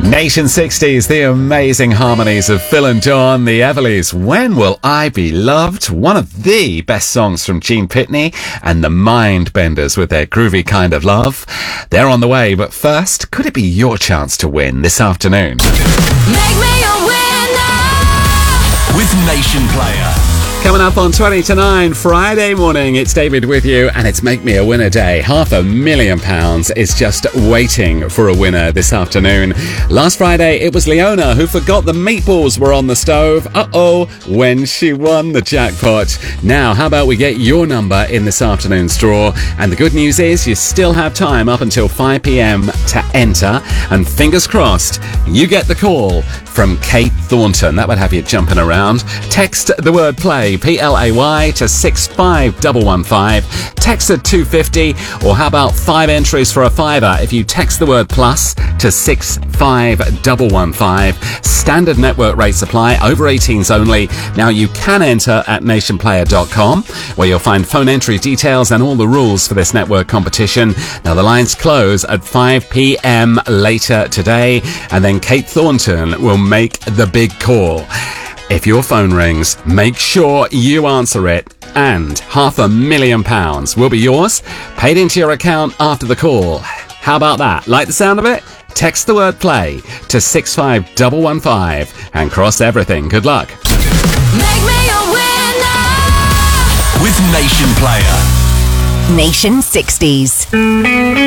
Nation 60s, the amazing harmonies of Phil and Dawn, the Everlys. When Will I Be Loved? One of the best songs from Gene Pitney and the Mindbenders with their groovy kind of love. They're on the way, but first, could it be your chance to win this afternoon? Make me a winner with Nation Player. Coming up on 20 to 9, Friday morning, it's David with you, and it's Make Me a Winner Day. £500,000 is just waiting for a winner this afternoon. Last Friday, it was Leona who forgot the meatballs were on the stove. When she won the jackpot. Now, how about we get your number in this afternoon's draw? And the good news is you still have time up until 5 p.m. to enter. And fingers crossed, you get the call from Kate Thornton. That would have you jumping around. Text the word play, PLAY, to 65115. Text at 250, or how about 5 entries for a fiver if you text the word plus to 65115. Standard network rates apply, over 18s only. Now you can enter at nationplayer.com, where you'll find phone entry details and all the rules for this network competition. Now the lines close at 5 p.m. later today, and then Kate Thornton will make the big call. If your phone rings, make sure you answer it, and £500,000 will be yours, paid into your account after the call. How about that? Like the sound of it? Text the word play to 65115 and cross everything. Good luck. Make me a winner with Nation Player. Nation 60s.